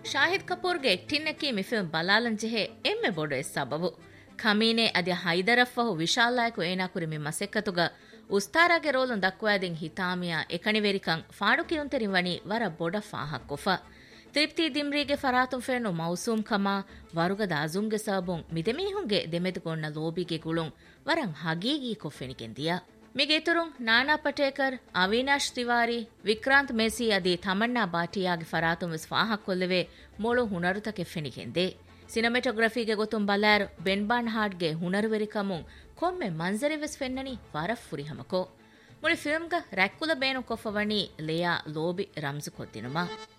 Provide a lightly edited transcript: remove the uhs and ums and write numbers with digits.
ಶಾಹಿದ್ ಕಪೂರ್ಗೆ ಎಕ್ಟಿನ್ನಕಿ ಮಿಫಿಲ್ಮ್ ಬಲಾಲನ್ ಜೆಹೆ ಎಮ್ಮೆ ಬೋಡು ಎಸ್ ಸಬಬು ಕಮೀನೆ ಅದಿ ಹೈದರಫ್ಫಹು ವಿಶಾಲಾಯಕು ಏನಾಕುರಿ ಮಿ ಮಸೆಕ್ಕತುಗ ಉಸ್ತಾರಾಗೆ ರೋಲುನ್ ದಕ್ವಾದಿಂ ಹಿತಾಮಿಯಾ ಎಕಣಿವೆರಿಕಂ ಫಾಡುಕಿಯುಂತೆರಿಂ ವಣಿ ವರ ಬೊಡ ಫಾಹಕ್ಕೊಫ ತಿಪ್ತಿ ದಿಮ್ರಿಗೆ ಫರಾತುಂ ಫೆನ್ನು ಮೌಸೂಮ್ ಕಮಾ ವರುಗದ ಅಜುಂಗೆ ಸಬುಂ ಮಿದೆಮೀಹುಂಗೆ ದೆಮೆದುಗೊಣ್ಣ ಲೋಬಿಗೆ ಗುಳುಂ ವರಂ ಹಗೀಗೀ ಕೊಫೆನಿಕೆಂದಿಯಾ ಮಿಗೆತುರುಂ ನಾನಾ ಪಟೇಕರ್ ಅವಿನಾಶ್ ತಿವಾರಿ ವಿಕ್ರಾಂತ್ ಮೆಸಿ ಅದಿ ತಮನ್ನಾ ಬಾಟಿಯಾಗೆ ಫರಾತುಂ ವಿಸ್ ಫಾಹಕ್ಕೊಲ್ಲೆವೆ ಮೊಳು ಹುನರುತಕೆ ಫೆನಿಕೆಂದೆ ಸಿನೆಮೆಟೋಗ್ರಫಿಗೆ ಗೊತ್ತುಂ ಬಲಾರ್ ಬೆನ್ಬಾನ್ ಹಾಡ್ಗೆ ಹುನರುವೆರಿಕಮುಂ ಕೊಮ್ಮೆ ಮಂಜರಿವೆಸ್ ಫೆನ್ನನಿ ವರಫ್ ಫುರಿಹಮಕೋ ಮುಳಿ ಫಿಲ್ಮ್ಗ ರ್ಯಾಕ್ಕುಲ ಬೇನು ಕೊಫವಣಿ ಲೇಯಾ ಲೋಬಿ ರಂಜು ಕೊದ್ದಿನುಮಾ